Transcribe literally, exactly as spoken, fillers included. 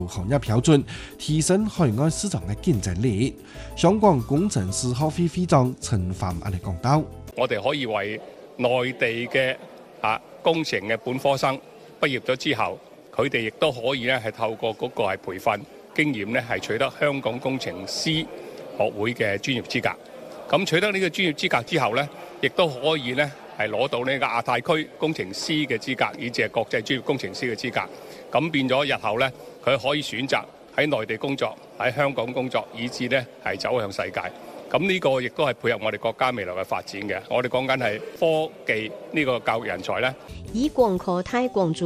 行業標準，提升海外市場嘅競爭力。香港工程師學會會長陳帆阿嚟講到： 我哋可以為內地嘅啊工程嘅本科生畢業咗之後，佢哋亦都可以咧係透過嗰個係培訓經驗咧係取得香港工程師學會嘅專業資格。咁取得呢個專業資格之後咧，亦都可以咧係攞到呢個亞太區工程師嘅資格，以至係國際專業工程師嘅資格。咁變咗日後咧，佢可以選擇喺內地工作、喺香港工作，以至咧係走向世界。咁呢個亦都係配合我哋國家未來嘅發展嘅。我哋講緊係科技呢個教育人才咧， 以廣科大廣築